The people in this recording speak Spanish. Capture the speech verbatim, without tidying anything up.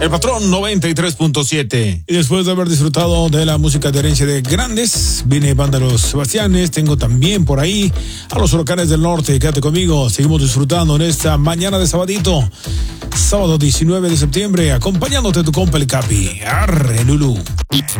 El Patrón noventa y tres punto siete. Y después de haber disfrutado de la música de herencia de grandes, viene Banda Los Sebastianes. Tengo también por ahí a los Huracanes del Norte. Quédate conmigo, seguimos disfrutando en esta mañana de sabadito, sábado diecinueve de septiembre, acompañándote tu compa el Capi. Arre, Lulú.